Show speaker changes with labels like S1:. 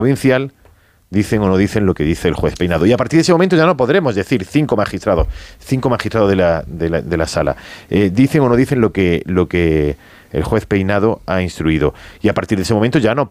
S1: provincial dicen o no dicen lo que dice el juez Peinado. Y a partir de ese momento ya no podremos decir cinco magistrados de la sala. Dicen o no dicen lo que el juez Peinado ha instruido. Y a partir de ese momento ya no